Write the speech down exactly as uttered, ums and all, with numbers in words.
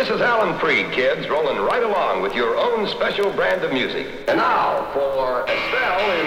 This is Alan Freed, kids, rolling right along with your own special brand of music. And now for Estelle in